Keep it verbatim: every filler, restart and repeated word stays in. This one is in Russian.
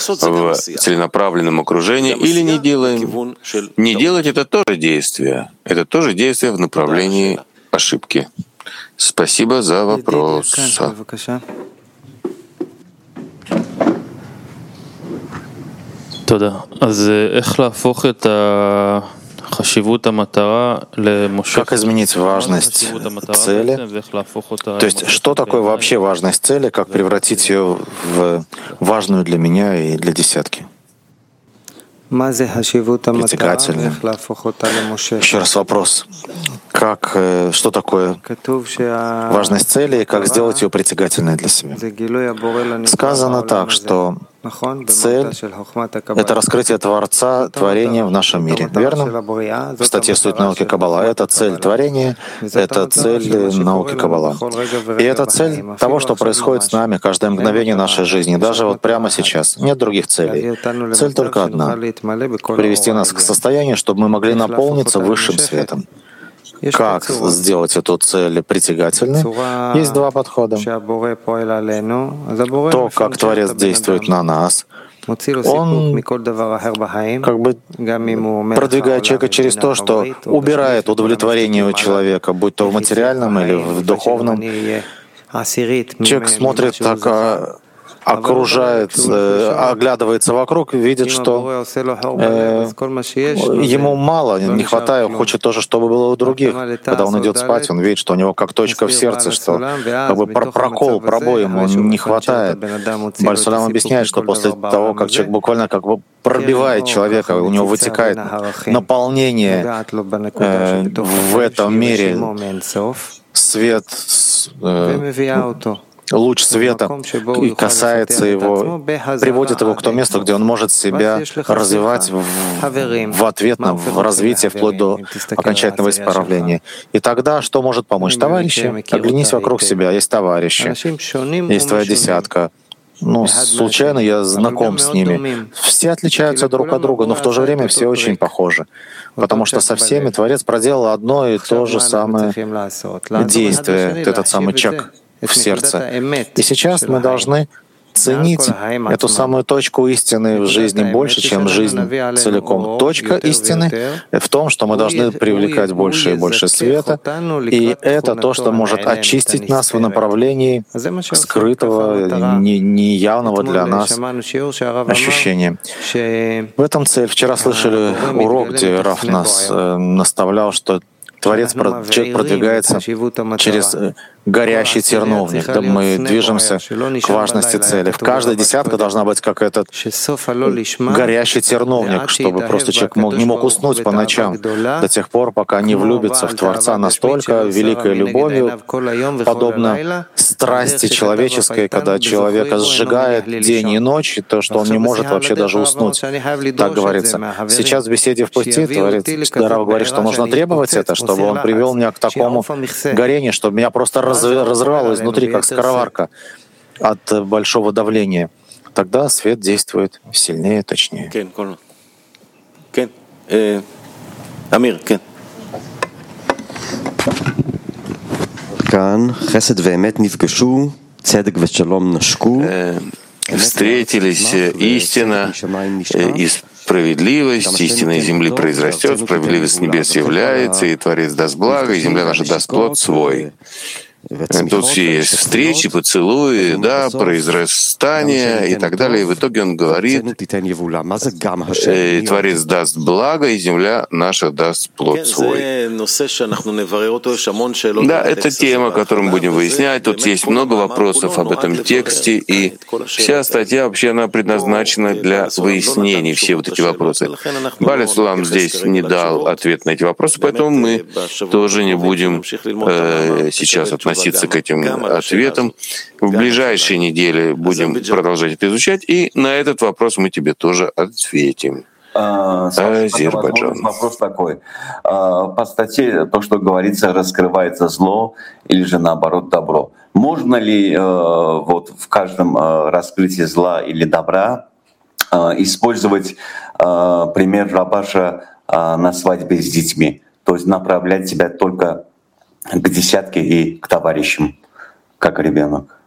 в целенаправленном окружении или не делаем. Не делать — это тоже действие. Это тоже действие в направлении ошибки. Спасибо за вопрос. Как изменить важность цели? То есть, что такое вообще важность цели, как превратить ее в важную для меня и для десятки? Притягательную. Еще раз вопрос. Как, что такое важность цели и как сделать ее притягательной для себя? Сказано так, что цель — это раскрытие Творца, творения в нашем мире. Верно? В статье «Суть науки Каббала». Это цель творения, это цель науки Каббала. И это цель того, что происходит с нами каждое мгновение нашей жизни, даже вот прямо сейчас. Нет других целей. Цель только одна — привести нас к состоянию, чтобы мы могли наполниться высшим светом. Как сделать эту цель притягательной? Есть два подхода. То, как Творец действует на нас, он как бы продвигает человека через то, что убирает удовлетворение у человека, будь то в материальном или в духовном. Человек смотрит так, окружает, оглядывается вокруг, видит, что э, ему мало, не хватает, хочет тоже, чтобы было у других. Когда он идет спать, он видит, что у него как точка в сердце, что как бы прокол, пробой ему не хватает. Бааль Сулам объясняет, что после того, как человек буквально как бы пробивает человека, у него вытекает наполнение э, в этом мире, свет, э, луч света и касается его, приводит его к тому месту, где он может себя развивать в, в ответ на в развитие вплоть до окончательного исправления. И тогда что может помочь? Товарищи. Оглянись вокруг себя. Есть товарищи, есть твоя десятка. Ну, случайно я знаком с ними. Все отличаются друг от друга, но в то же время все очень похожи. Потому что со всеми Творец проделал одно и то же самое действие, этот самый чак в сердце. И сейчас мы должны ценить эту самую точку истины в жизни больше, чем жизнь целиком. Точка истины в том, что мы должны привлекать больше и больше света, и это то, что может очистить нас в направлении скрытого, неявного для нас ощущения. В этом цель. Вчера слышали урок, где Раф нас э, наставлял, что Творец, человек продвигается через горящий терновник. Да, мы движемся к важности цели. В каждой десятке должна быть как этот горящий терновник, чтобы просто человек мог, не мог уснуть по ночам до тех пор, пока не влюбится в Творца настолько великой любовью, подобно страсти человеческой, когда человека сжигает день и ночь, и то, что он не может вообще даже уснуть. Так говорится. Сейчас в беседе в пути Творец Рав говорит, что нужно требовать это, чтобы он привел меня к такому горению, чтобы меня просто разрывало изнутри, как скороварка от большого давления. Тогда свет действует сильнее, точнее. Амир, кен. Кан, хесед веэмет нифгашу, цедек вешалом нашку. Встретились истина и справедливость, истина из земли произрастет, справедливость с небес является, и Творец даст благо, и земля наша даст плод свой. Тут все есть встречи, поцелуи, да, произрастание и так далее. И в итоге он говорит, э, Творец даст благо, и земля наша даст плод свой. Да, это тема, которую мы будем выяснять. Тут есть много вопросов об этом тексте, и вся статья вообще она предназначена для выяснения все вот эти вопросы. Бааль Сулам здесь не дал ответ на эти вопросы, поэтому мы тоже не будем э, сейчас относиться относиться к этим ответам. В ближайшие недели будем продолжать это изучать, и на этот вопрос мы тебе тоже ответим. Азербайджан. Вопрос такой. По статье то, что говорится, раскрывается зло или же наоборот добро. Можно ли вот в каждом раскрытии зла или добра использовать пример Рабаша на свадьбе с детьми? То есть направлять себя только к десятке и к товарищам, как ребенок?